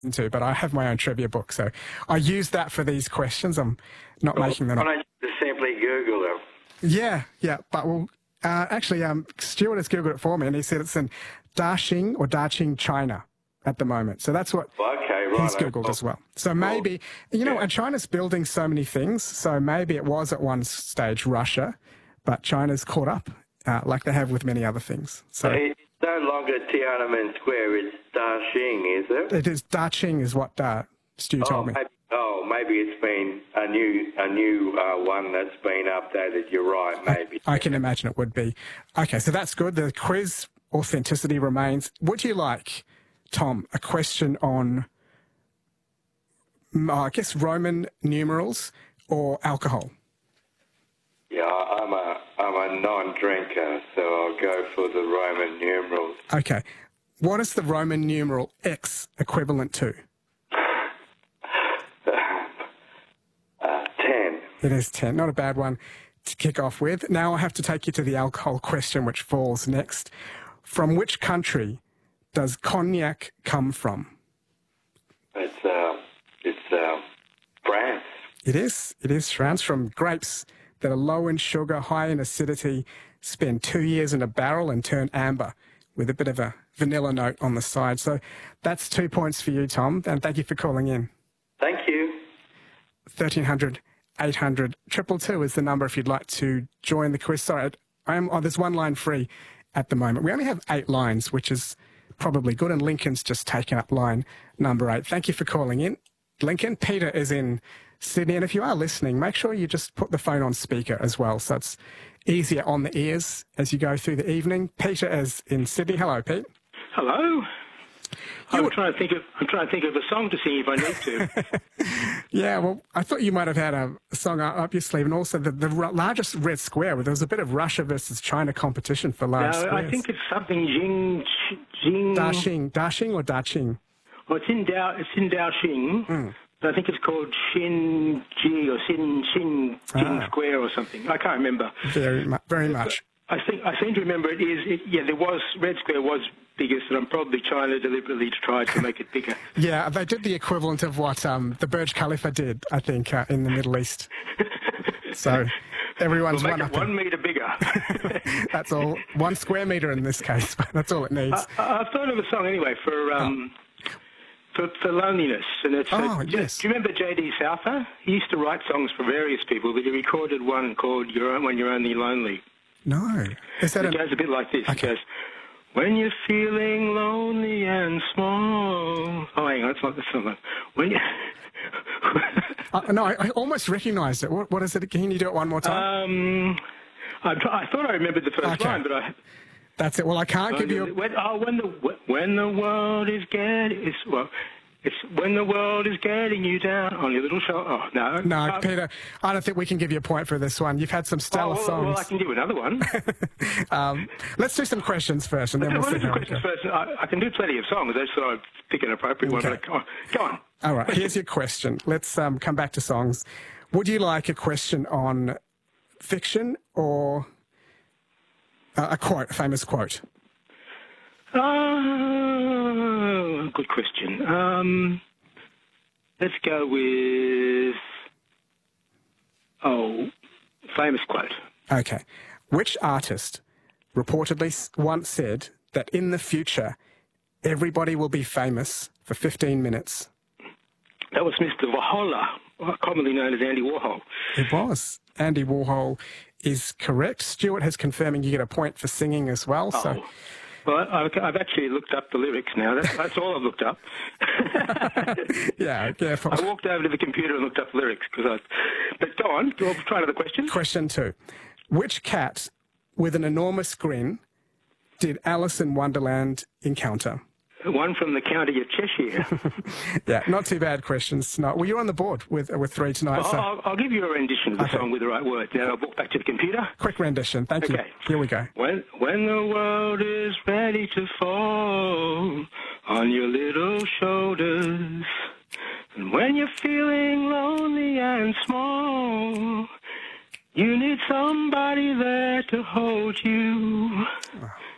into, but I have my own trivia book, so I use that for these questions. I'm not making them up. Why don't you just simply Google them? Yeah, but actually, Stuart has Googled it for me, and he said it's in Daqing, China at the moment. So that's what he's Googled as well. So maybe, and China's building so many things, so maybe it was at one stage Russia, but China's caught up, like they have with many other things. So it's no longer Tiananmen Square, it's Daqing, is it? It is Daqing is what Stu told me. Maybe it's been a new one that's been updated. You're right, maybe. I can imagine it would be. Okay, so that's good. The quiz authenticity remains. Would you like, Tom, a question on, I guess, Roman numerals or alcohol? Yeah, I'm a non-drinker, so I'll go for the Roman numerals. Okay. What is the Roman numeral X equivalent to? 10. It is 10. Not a bad one to kick off with. Now I have to take you to the alcohol question, which falls next. From which country does cognac come from? It's France. It is France, from grapes that are low in sugar, high in acidity, spend 2 years in a barrel and turn amber with a bit of a vanilla note on the side. So that's 2 points for you, Tom, and thank you for calling in. Thank you. 1300 800 222 is the number if you'd like to join the quiz. Sorry, there's one line free at the moment. We only have 8 lines, which is probably good, and Lincoln's just taken up line number 8. Thank you for calling in, Lincoln. Peter is in Sydney, and if you are listening, make sure you just put the phone on speaker as well, so it's easier on the ears as you go through the evening. Peter is in Sydney. Hello, Pete. Hello. I'm trying to think of a song to sing if I need to. Yeah, well, I thought you might have had a song up your sleeve, and also the largest red square, where there was a bit of Russia versus China competition for large squares. I think it's something Jing. Daqing or Daqing? Well, it's in Daqing, but I think it's called Xin or Xin Jing Square or something. I can't remember. Very much. I seem to remember there was Red Square was biggest, and probably China deliberately tried to make it bigger. Yeah, they did the equivalent of what the Burj Khalifa did, I think, in the Middle East. So everyone's we'll make it 1 metre bigger. That's all. 1 square metre in this case, but that's all it needs. I've thought of a song anyway for loneliness, and it's. Yes. Do you remember J.D. Souther? He used to write songs for various people, but he recorded one called "When You're Only Lonely." No. Is that it goes a bit like this. Okay. It goes, when you're feeling lonely and small. Oh, hang on, it's not the song. When you... No, I almost recognised it. What is it? Can you do it one more time? I thought I remembered the first line, but That's it. Well, I can't give you... When the world is getting... It's when the world is getting you down on your little shoulder. Oh, no. No, Peter, I don't think we can give you a point for this one. You've had some stellar songs. Well, I can do another one. Let's do some questions first, and then we'll see how it goes. I can do plenty of songs. That's what I pick an appropriate one. But go on. All right, here's your question. Let's come back to songs. Would you like a question on fiction or a famous quote? Good question. Let's go with famous quote. Okay. Which artist reportedly once said that in the future everybody will be famous for 15 minutes? That was Mr. Warhol, commonly known as Andy Warhol. It was. Andy Warhol is correct. Stuart has confirming you get a point for singing as well. So. Well, I've actually looked up the lyrics now. That's all I've looked up. Yeah. I walked over to the computer and looked up the lyrics. But go on. We'll try another question. Question 2. Which cat with an enormous grin did Alice in Wonderland encounter? One from the county of Cheshire. Yeah, not too bad questions. No, well, you're on the board with 3 tonight. Well, I'll give you a rendition of the song with the right words. Now I'll walk back to the computer. Quick rendition. Thank you. Here we go. When the world is ready to fall on your little shoulders, and when you're feeling lonely and small, you need somebody there to hold you.